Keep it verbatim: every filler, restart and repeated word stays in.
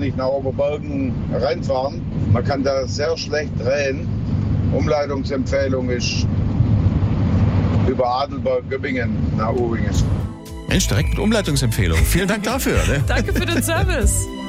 nicht nach Oberbergen reinfahren. Man kann da sehr schlecht drehen. Umleitungsempfehlung ist über Adelberg, Göppingen nach Uwingen. Mensch, direkt mit Umleitungsempfehlung. Vielen Dank dafür. Ne? Danke für den Service.